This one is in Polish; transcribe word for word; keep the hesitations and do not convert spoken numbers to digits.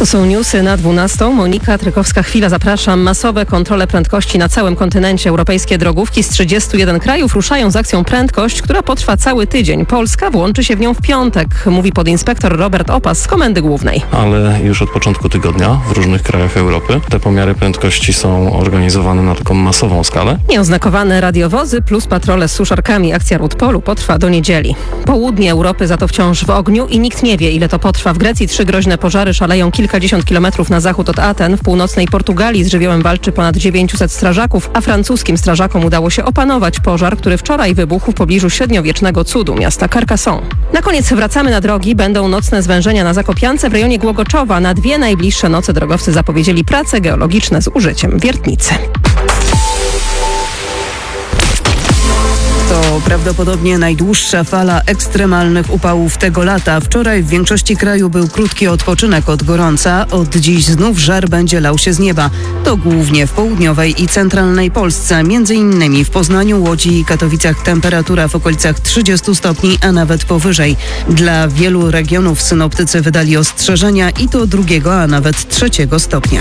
To są newsy na dwunastą. Monika Trykowska-Chwila, zapraszam. Masowe kontrole prędkości na całym kontynencie. Europejskie drogówki z trzydziestu jeden krajów ruszają z akcją Prędkość, która potrwa cały tydzień. Polska włączy się w nią w piątek, mówi podinspektor Robert Opas z Komendy Głównej. Ale już od początku tygodnia w różnych krajach Europy te pomiary prędkości są organizowane na taką masową skalę. Nieoznakowane radiowozy plus patrole z suszarkami. Akcja Ród Polu potrwa do niedzieli. Południe Europy za to wciąż w ogniu i nikt nie wie, ile to potrwa. W Grecji trzy groźne pożary szaleją kilkadziesiąt kilometrów na zachód od Aten. W północnej Portugalii z żywiołem walczy ponad dziewięciuset strażaków, a francuskim strażakom udało się opanować pożar, który wczoraj wybuchł w pobliżu średniowiecznego cudu miasta Carcassonne. Na koniec wracamy na drogi. Będą nocne zwężenia na Zakopiance w rejonie Głogoczowa. Na dwie najbliższe noce drogowcy zapowiedzieli prace geologiczne z użyciem wiertnicy. To prawdopodobnie najdłuższa fala ekstremalnych upałów tego lata. Wczoraj w większości kraju był krótki odpoczynek od gorąca. Od dziś znów żar będzie lał się z nieba. To głównie w południowej i centralnej Polsce. Między innymi w Poznaniu, Łodzi i Katowicach temperatura w okolicach trzydziestu stopni, a nawet powyżej. Dla wielu regionów synoptycy wydali ostrzeżenia i to drugiego, a nawet trzeciego stopnia.